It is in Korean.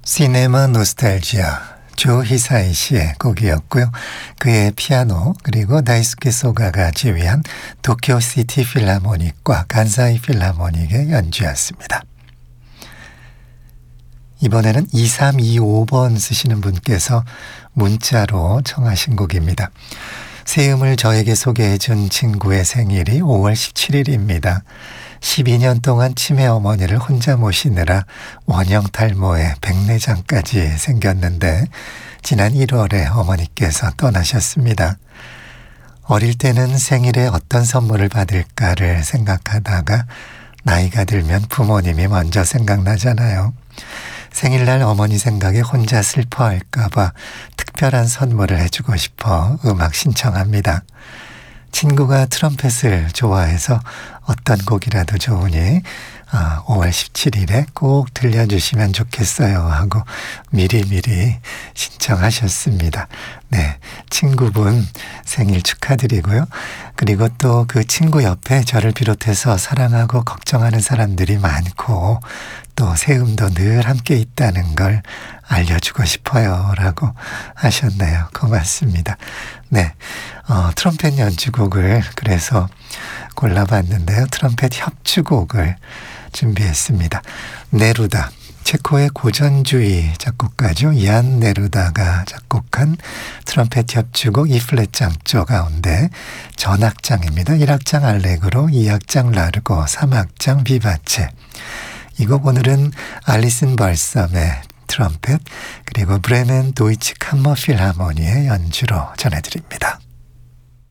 시네마 노스탈지아 조 히사이 씨의 곡이었고요. 그의 피아노 그리고 다이스케 소가가 지휘한 도쿄 시티 필하모닉과 간사이 필하모닉의 연주였습니다. 이번에는 2325번 쓰시는 분께서 문자로 청하신 곡입니다. 새 음을 저에게 소개해준 친구의 생일이 5월 17일입니다. 12년 동안 치매 어머니를 혼자 모시느라 원형 탈모에 백내장까지 생겼는데 지난 1월에 어머니께서 떠나셨습니다. 어릴 때는 생일에 어떤 선물을 받을까를 생각하다가 나이가 들면 부모님이 먼저 생각나잖아요. 생일날 어머니 생각에 혼자 슬퍼할까봐 특별한 선물을 해주고 싶어 음악 신청합니다. 친구가 트럼펫을 좋아해서 어떤 곡이라도 좋으니 5월 17일에 꼭 들려주시면 좋겠어요 하고 미리미리 신청하셨습니다. 네, 친구분 생일 축하드리고요. 그리고 또 그 친구 옆에 저를 비롯해서 사랑하고 걱정하는 사람들이 많고 또 새음도 늘 함께 있다는 걸 알려주고 싶어요 라고 하셨네요. 고맙습니다. 네, 트럼펫 연주곡을 그래서 골라봤는데요. 트럼펫 협주곡을 준비했습니다. 네루다, 체코의 고전주의 작곡가죠. 얀 네루다가 작곡한 트럼펫 협주곡 E플랫 장조 가운데 전악장입니다. 1악장 알레그로, 2악장 라르고, 3악장 비바체. 이 곡 오늘은 알리슨 벌섬의 트럼펫 그리고 브레멘 도이치 캄머 필하모니의 연주로 전해드립니다.